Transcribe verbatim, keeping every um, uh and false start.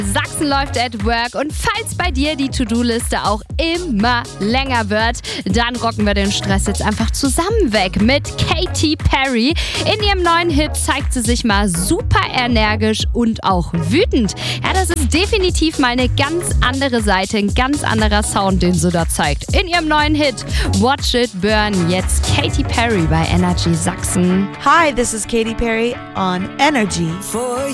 Sachsen läuft at work und falls bei dir die To-Do-Liste auch immer länger wird, dann rocken wir den Stress jetzt einfach zusammen weg mit Katy Perry. In ihrem neuen Hit zeigt sie sich mal super energisch und auch wütend. Ja, das ist definitiv mal eine ganz andere Seite, ein ganz anderer Sound, den sie da zeigt. In ihrem neuen Hit Watch It Burn, jetzt Katy Perry bei Energy Sachsen. Hi, this is Katy Perry on Energy.